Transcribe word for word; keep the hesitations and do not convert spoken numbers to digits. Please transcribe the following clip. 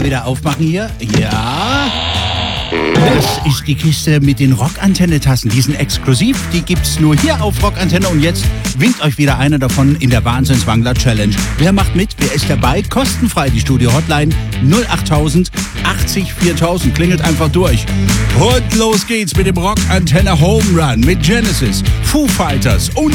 mal wieder aufmachen hier. Ja. Das ist die Kiste mit den Rockantenne-Tassen. Die sind exklusiv. Die gibt's nur hier auf Rockantenne. Und jetzt winkt euch wieder einer davon in der Wahnsinnswangler-Challenge. Wer macht mit? Wer ist dabei? Kostenfrei die Studio-Hotline null achttausend achtzig viertausend. Klingelt einfach durch. Und los geht's mit dem Rockantenne Home Run mit Genesis, Foo Fighters und